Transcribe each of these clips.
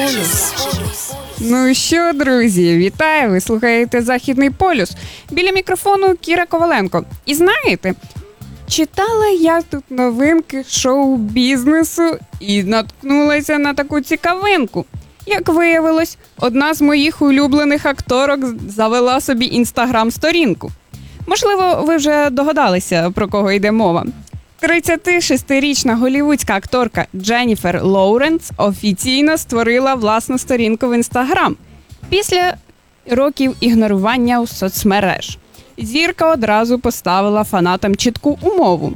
Ну що, друзі, вітаю! Ви слухаєте «Західний полюс». Біля мікрофону Кіра Коваленко. І знаєте, читала я тут новинки шоу-бізнесу і наткнулася на таку цікавинку. Як виявилось, одна з моїх улюблених акторок завела собі інстаграм-сторінку. Можливо, ви вже догадалися, про кого йде мова. 36-річна голлівудська акторка Дженніфер Лоуренс офіційно створила власну сторінку в Інстаграм після років ігнорування у соцмереж. Зірка одразу поставила фанатам чітку умову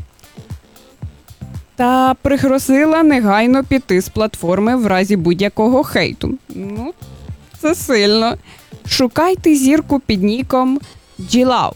та пригрозила негайно піти з платформи в разі будь-якого хейту. Ну, це сильно. Шукайте зірку під ніком Джилау.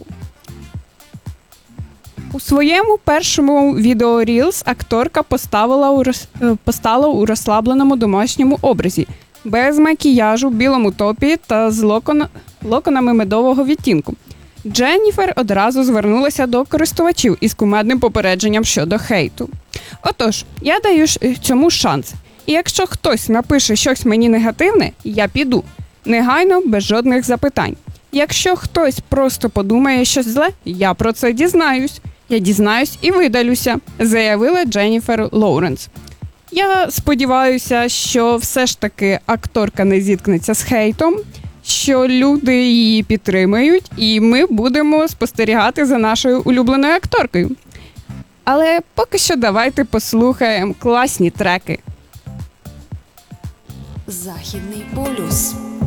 У своєму першому відео Reels акторка постала у розслабленому домашньому образі, без макіяжу, в білому топі та з локонами медового відтінку. Дженніфер одразу звернулася до користувачів із кумедним попередженням щодо хейту. Отож, я даю цьому шанс. І якщо хтось напише щось мені негативне, я піду. Негайно, без жодних запитань. Якщо хтось просто подумає щось зле, я про це дізнаюсь. Я дізнаюсь і видалюся, заявила Дженніфер Лоуренс. Я сподіваюся, що все ж таки акторка не зіткнеться з хейтом, що люди її підтримують, і ми будемо спостерігати за нашою улюбленою акторкою. Але поки що давайте послухаємо класні треки. Західний полюс.